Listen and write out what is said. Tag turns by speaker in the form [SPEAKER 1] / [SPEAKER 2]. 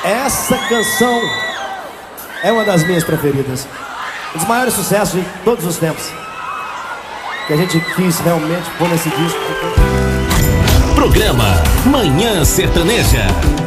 [SPEAKER 1] Essa canção é uma das minhas preferidas. Um dos maiores sucessos de todos os tempos. Que a gente quis realmente pôr nesse disco.
[SPEAKER 2] Programa Manhã Sertaneja.